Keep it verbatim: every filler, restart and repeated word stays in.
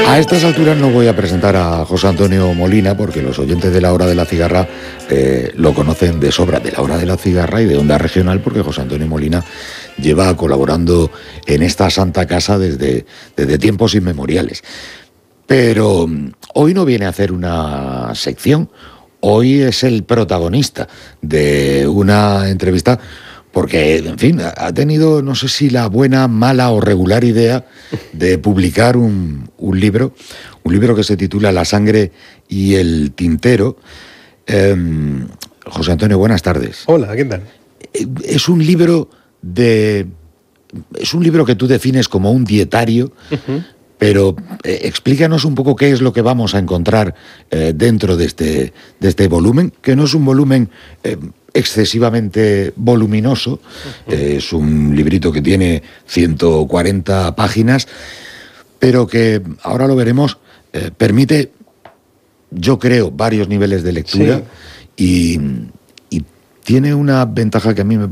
A estas alturas no voy a presentar a José Antonio Molina porque los oyentes de La Hora de la Cigarra eh, lo conocen de sobra, de La Hora de la Cigarra y de Onda Regional, porque José Antonio Molina lleva colaborando en esta santa casa desde, desde tiempos inmemoriales. Pero hoy no viene a hacer una sección, hoy es el protagonista de una entrevista porque, en fin, ha tenido, no sé si la buena, mala o regular idea de publicar un, un libro, un libro que se titula La sangre y el tintero. Eh, José Antonio, buenas tardes. Hola, ¿qué tal? Es un libro de... Es un libro que tú defines como un dietario, uh-huh. Pero eh, explícanos un poco qué es lo que vamos a encontrar eh, dentro de este, de este volumen, que no es un volumen eh, excesivamente voluminoso, uh-huh. eh, es un librito que tiene ciento cuarenta páginas, pero que, ahora lo veremos, eh, permite, yo creo, varios niveles de lectura, sí. y, y tiene una ventaja que a mí me